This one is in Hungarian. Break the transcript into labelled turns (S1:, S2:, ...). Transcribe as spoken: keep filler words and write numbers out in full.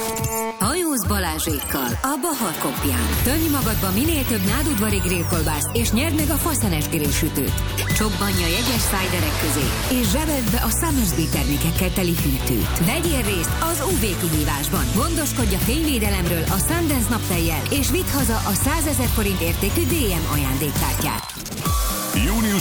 S1: Hajóz Balázsékkal a Bahar Kopján. Tölj magadba minél több nádudvari grillkolbászt, és nyerd meg a faszenes grillsütőt. Csobbanj a jegyes szájderek közé, és zsebeld be a Summersby termékekkel teli hűtőt. Vegyél részt az ú vé kihívásban. Gondoskodj a fényvédelemről a Sundance naptejjel, és vidd haza a százezer forint értékű dé em ajándékkártyát.
S2: június